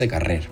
de carrer.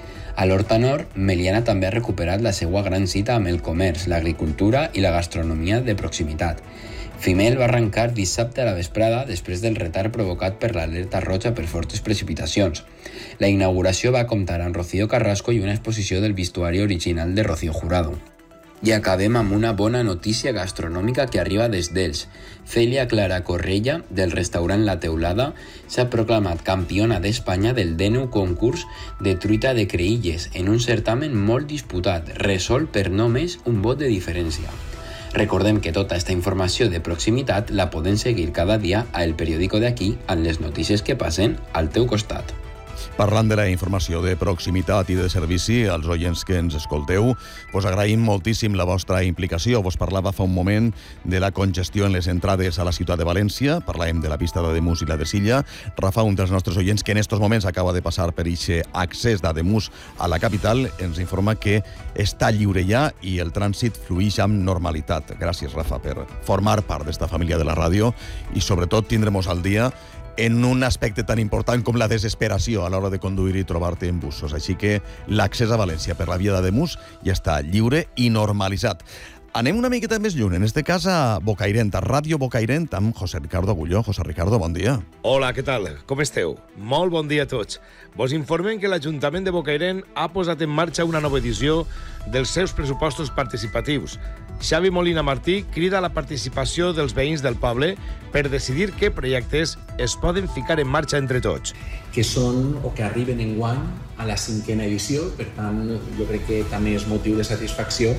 A l'Horta Nord, Meliana també ha recuperat la seva gran cita amb el comerç, l'agricultura i la gastronomia de proximitat. Fimel va arrencar dissabte a la vesprada després del retard provocat per l'alerta roja per fortes precipitacions. La inauguració va comptar amb Rocío Carrasco i una exposició del vestuari original de Rocío Jurado. I acabem amb una bona notícia gastronòmica que arriba des d'Elx. Cèlia Clara Correia, del restaurant La Teulada, s'ha proclamat campiona d'Espanya del 19 concurs de truita de creïlles en un certamen molt disputat, resolt per només un vot de diferència. Recordem que tota aquesta informació de proximitat la poden seguir cada dia a El Periódico de Aquí amb les notícies que passen al teu costat. Parlant de la informació de proximitat i de servici, als oients que ens escolteu, vos agraïm moltíssim la vostra implicació. Vos parlava fa un moment de la congestió en les entrades a la ciutat de València, parlàvem de la pista d'Ademús i la de Silla. Rafa, un dels nostres oients que en estos moments acaba de passar per ixe accés d'Ademús a la capital, ens informa que està lliure ja i el trànsit fluïx amb normalitat. Gràcies, Rafa, per formar part d'esta família de la ràdio i sobretot tindrem-nos al dia en un aspecte tan important com la desesperació a l'hora de conduir i trobar-te en busos. Així que l'accés a València per la via d'Ademús ja està lliure i normalitzat. Anem una miqueta més lluny, en este cas a Bocairent, a Ràdio Bocairent, amb José Ricardo Agulló. José Ricardo, bon dia. Hola, què tal? Com esteu? Molt bon dia a tots. Vos informem que l'Ajuntament de Bocairent ha posat en marxa una nova edició dels seus pressupostos participatius. Xavi Molina Martí crida a la participació dels veïns del poble per decidir què projectes es poden ficar en marxa entre tots. Que són o que arriben enguany a la 5a edició, per tant, jo crec que també és motiu de satisfacció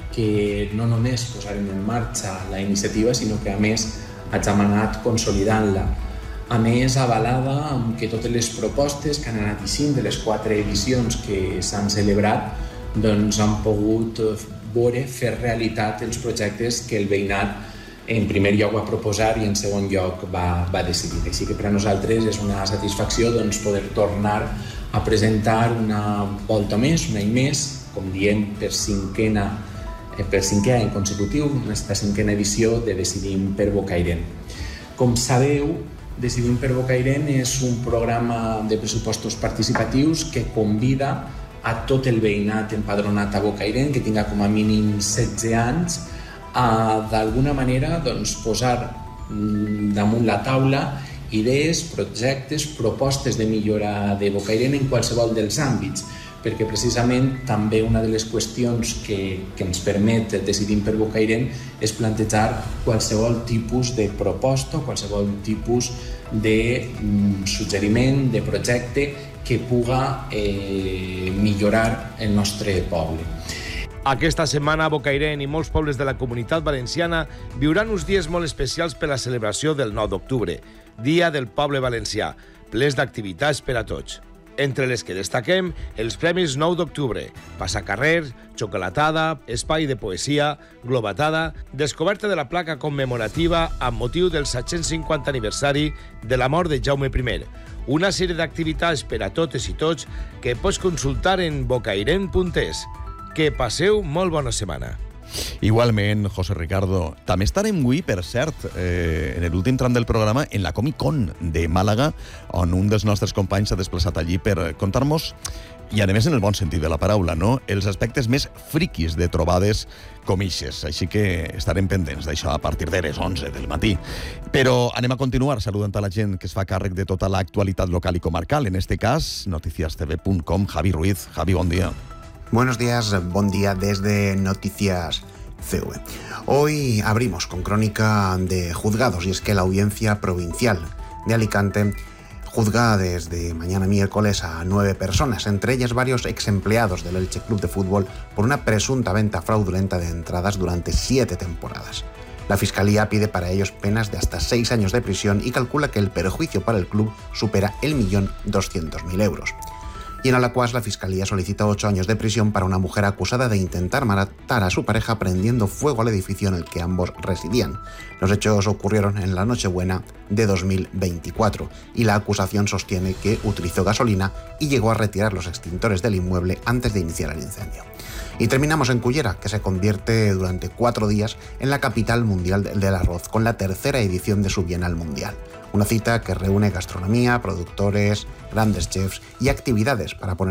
que no només posarem en marxa la iniciativa, sinó que a més hem anat consolidant-la. A més, avalada amb que totes les propostes que han anat eixint de les 4 edicions que s'han celebrat doncs han pogut fer realitat els projectes que el veïnat en primer lloc va proposar i en segon lloc va decidir. Així que per a nosaltres és una satisfacció poder tornar a presentar una volta més, un any més, com diem, per 5è any consecutiu, aquesta 5a edició de Decidim per Bocairent. Com sabeu, Decidim per Bocairent és un programa de pressupostos participatius que convida a tot el veïnat empadronat a Bocairent, que tinga com a mínim 16 anys, a d'alguna manera posar damunt la taula idees, projectes, propostes de millora de Bocairent en qualsevol dels àmbits, perquè precisament també una de les qüestions que ens permet Decidim per Bocairent és plantejar qualsevol tipus de proposta, qualsevol tipus de suggeriment, de projecte que puga millorar el nostre poble. Aquesta setmana, Bocairent i molts pobles de la Comunitat Valenciana viuran uns dies molt especials per la celebració del 9 d'octubre, Dia del Poble Valencià, plens d'activitats per a tots. Entre les que destaquem, els Premis 9 d'octubre, passacarrer, xocolatada, espai de poesia, globatada, descoberta de la placa commemorativa amb motiu del 750 aniversari de la mort de Jaume I. Una sèrie d'activitats per a totes i tots que pots consultar en bocairent.es. Que passeu molt bona setmana. Igualment, José Ricardo. També estarem avui, per cert, en l'últim tram del programa, en la Comic Con de Màlaga, on un dels nostres companys s'ha desplaçat allí per contar-nos, i a més en el bon sentit de la paraula, no?, els aspectes més friquis de trobades com ixes. Així que estarem pendents d'això a partir de les 11 del matí. Però anem a continuar saludant a la gent que es fa càrrec de tota l'actualitat local i comarcal. En este cas, noticiastv.com, Javi Ruiz. Javi, bon dia. Buenos días, buen día desde Noticias CV. Hoy abrimos con crónica de juzgados, y es que la Audiencia Provincial de Alicante juzga desde mañana miércoles a 9 personas, entre ellas varios exempleados del Elche Club de Fútbol, por una presunta venta fraudulenta de entradas durante 7 temporadas. La Fiscalía pide para ellos penas de hasta 6 años de prisión y calcula que el perjuicio para el club supera el 1.200.000 euros. Y en Alacuás, la Fiscalía solicita 8 años de prisión para una mujer acusada de intentar matar a su pareja prendiendo fuego al edificio en el que ambos residían. Los hechos ocurrieron en la Nochebuena de 2024 y la acusación sostiene que utilizó gasolina y llegó a retirar los extintores del inmueble antes de iniciar el incendio. Y terminamos en Cullera, que se convierte durante 4 días en la capital mundial del arroz, con la 3ª edición de su Bienal Mundial. Una cita que reúne gastronomía, productores, grandes chefs y actividades para poner